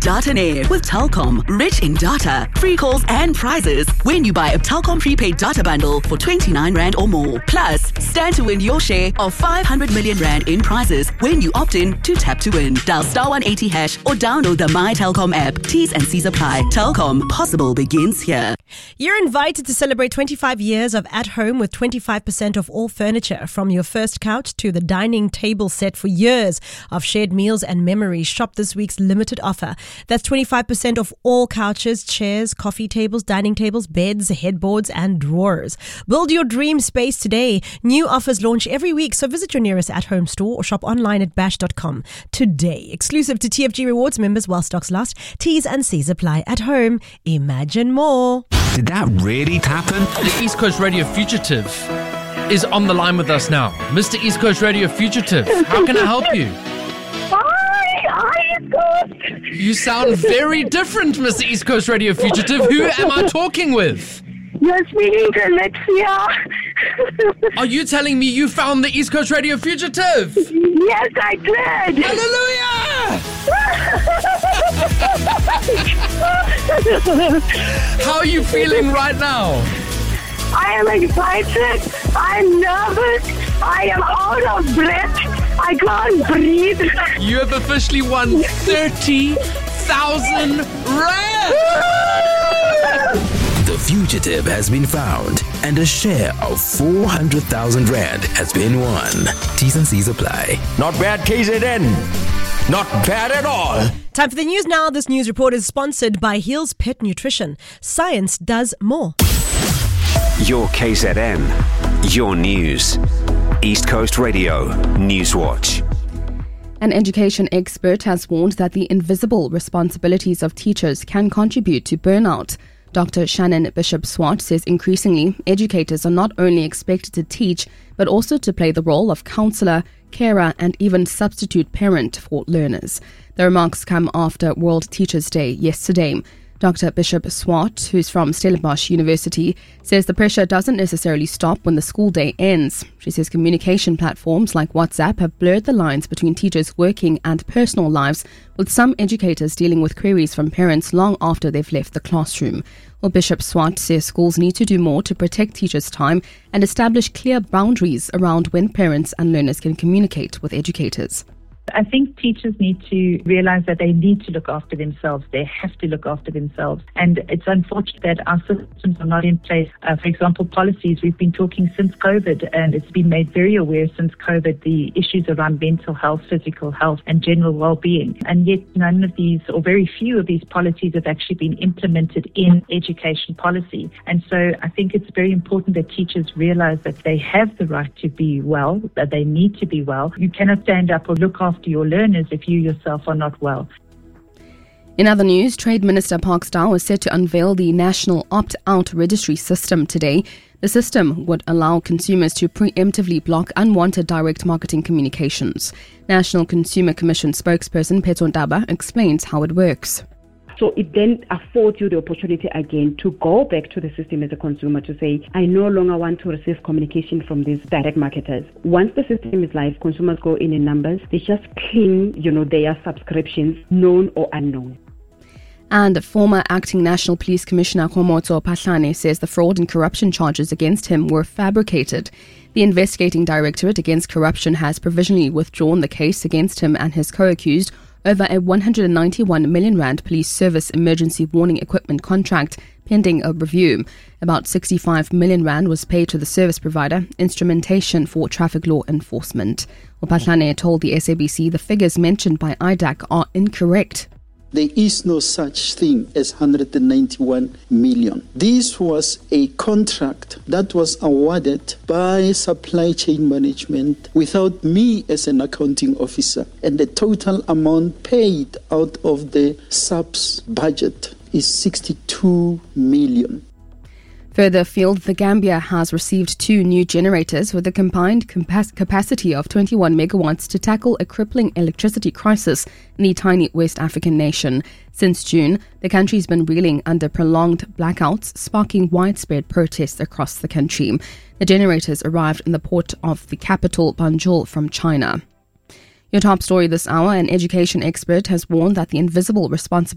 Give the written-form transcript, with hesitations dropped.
Data Air with Telkom. Rich in data, free calls and prizes when you buy a Telkom prepaid data bundle for 29 Rand or more. Plus, stand to win your share of 500 million Rand in prizes when you opt in to Tap to Win. Dial *180# or download the My Telkom app. T's and C's apply. Telkom, possible begins here. You're invited to celebrate 25 years of At Home with 25% of all furniture, from your first couch to the dining table set for years of shared meals and memories. Shop this week's limited offer. That's 25% of all couches, chairs, coffee tables, dining tables, beds, headboards and drawers. Build your dream space today. New offers launch every week, so visit your nearest At Home store or shop online at bash.com today. Exclusive to TFG Rewards members while stocks last. T's and C's apply. At Home, imagine more. Did that really happen? The East Coast Radio Fugitive is on the line with us now. Mr. East Coast Radio Fugitive, how can I help you? Hi, East Coast. You sound very different, Mr. East Coast Radio Fugitive. Who am I talking with? You're speaking to Alexia. Are you telling me you found the East Coast Radio Fugitive? Yes, I did. Hallelujah! How are you feeling right now? I am excited. I'm nervous. I am out of breath. I can't breathe. You have officially won 30,000 Rand! The fugitive has been found and a share of 400,000 Rand has been won. T's and C's apply. Not bad, KZN. Not bad at all. Time for the news now. This news report is sponsored by Heels Pet Nutrition. Science does more. Your KZN, your news. East Coast Radio Newswatch. An education expert has warned that the invisible responsibilities of teachers can contribute to burnout. Dr. Shannon Bishop-Swart says increasingly educators are not only expected to teach, but also to play the role of counsellor, carer and even substitute parent for learners. The remarks come after World Teachers' Day yesterday. Dr. Bishop-Swart, who's from Stellenbosch University, says the pressure doesn't necessarily stop when the school day ends. She says communication platforms like WhatsApp have blurred the lines between teachers' working and personal lives, with some educators dealing with queries from parents long after they've left the classroom. Well, Bishop-Swart says schools need to do more to protect teachers' time and establish clear boundaries around when parents and learners can communicate with educators. I think teachers need to realize that they need to look after themselves. They have to look after themselves. And it's unfortunate that our systems are not in place. For example, policies, we've been talking since COVID, and it's been made very aware since COVID, the issues around mental health, physical health, and general well-being. And yet none of these, or very few of these policies have actually been implemented in education policy. And so I think it's very important that teachers realize that they have the right to be well, that they need to be well. You cannot stand up or look after your learners if you yourself are not well. In other news, Trade Minister Park Staal is set to unveil the National Opt-out Registry system today. The system would allow consumers to preemptively block unwanted direct marketing communications. National Consumer Commission spokesperson Petro Ndaba explains how it works. So it then affords you the opportunity again to go back to the system as a consumer to say, I no longer want to receive communication from these direct marketers. Once the system is live, consumers go in numbers, they just clean, their subscriptions, known or unknown. And former Acting National Police Commissioner Khomotso Phahlane says the fraud and corruption charges against him were fabricated. The investigating directorate against corruption has provisionally withdrawn the case against him and his co-accused over a 191 million Rand police service emergency warning equipment contract pending a review. About 65 million Rand was paid to the service provider, instrumentation for traffic law enforcement. Phahlane told the SABC the figures mentioned by IDAC are incorrect. There is no such thing as 191 million. This was a contract that was awarded by supply chain management without me as an accounting officer. And the total amount paid out of the subs budget is 62 million. Further afield, the Gambia has received 2 new generators with a combined capacity of 21 megawatts to tackle a crippling electricity crisis in the tiny West African nation. Since June, the country's been reeling under prolonged blackouts, sparking widespread protests across the country. The generators arrived in the port of the capital, Banjul, from China. Your top story this hour, an education expert has warned that the invisible responsibility